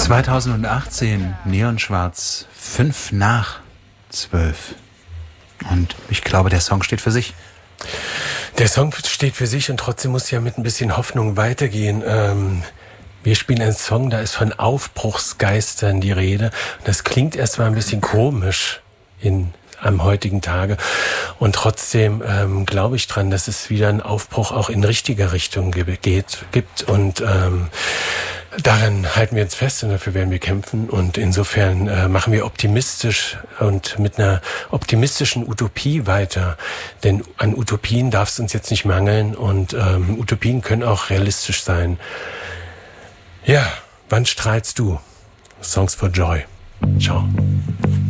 2018, Neonschwarz, 5 nach 12. Und ich glaube, der Song steht für sich. Der Song steht für sich und trotzdem muss ja mit ein bisschen Hoffnung weitergehen. Wir spielen einen Song, da ist von Aufbruchsgeistern die Rede. Das klingt erstmal ein bisschen komisch am heutigen Tage. Und trotzdem glaube ich dran, dass es wieder einen Aufbruch auch in richtiger Richtung gibt. Und daran halten wir uns fest und dafür werden wir kämpfen. Und insofern machen wir optimistisch und mit einer optimistischen Utopie weiter. Denn an Utopien darf es uns jetzt nicht mangeln. Und Utopien können auch realistisch sein. Ja, wann strahlst du? Songs for Joy. Ciao.